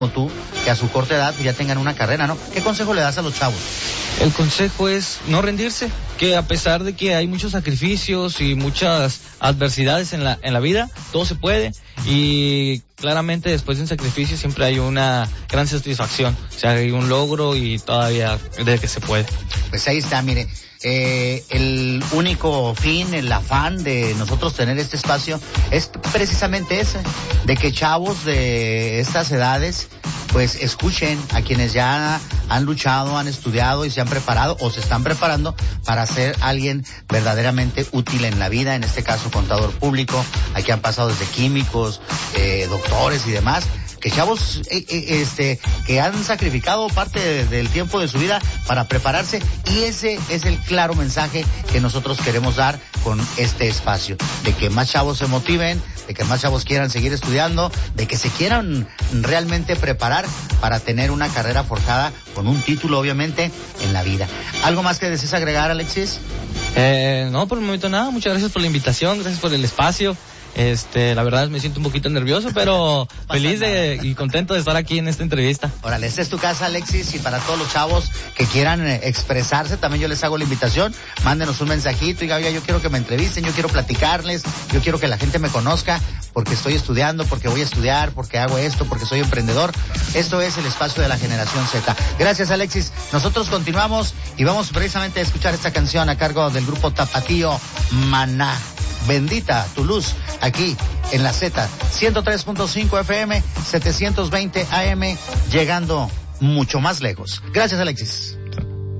como tú, que a su corta edad ya tengan una carrera, ¿no? ¿Qué consejo le das a los chavos? El consejo es no rendirse, que a pesar de que hay muchos sacrificios y muchas adversidades en la vida, todo se puede, y claramente después de un sacrificio siempre hay una gran satisfacción, o sea, hay un logro y todavía de que se puede. Pues ahí está, mire. El único fin, el afán de nosotros tener este espacio es precisamente ese, de que chavos de estas edades pues escuchen a quienes ya han luchado, han estudiado y se han preparado o se están preparando para ser alguien verdaderamente útil en la vida, en este caso contador público. Aquí han pasado desde químicos, doctores y demás, que chavos que han sacrificado parte del tiempo de su vida para prepararse, y ese es el claro mensaje que nosotros queremos dar con este espacio, de que más chavos se motiven, de que más chavos quieran seguir estudiando, de que se quieran realmente preparar para tener una carrera forjada con un título, obviamente, en la vida. ¿Algo más que desees agregar, Alexis? No, por el momento nada. Muchas gracias por la invitación, gracias por el espacio. La verdad me siento un poquito nervioso, pero feliz y contento de estar aquí en esta entrevista. Órale, esta es tu casa, Alexis, y para todos los chavos que quieran expresarse, también yo les hago la invitación. Mándenos un mensajito y oiga, yo quiero que me entrevisten, yo quiero platicarles, yo quiero que la gente me conozca, porque estoy estudiando, porque voy a estudiar, porque hago esto, porque soy emprendedor. Esto es el espacio de la generación Z. Gracias, Alexis. Nosotros continuamos y vamos precisamente a escuchar esta canción a cargo del grupo Tapatío, Maná. Bendita tu luz, aquí en la Z, 103.5 FM, 720 AM, llegando mucho más lejos. Gracias, Alexis.